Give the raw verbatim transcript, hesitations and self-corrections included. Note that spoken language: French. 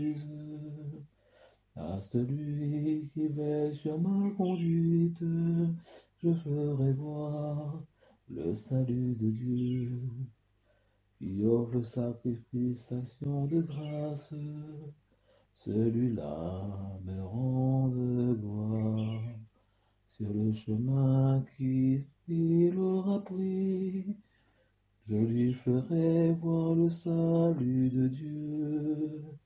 À celui qui veille sur ma conduite, je ferai voir le salut de Dieu, qui offre le sacrifice, action de grâce. Celui-là me rend de gloire sur le chemin qu'il aura pris. Je lui ferai voir le salut de Dieu.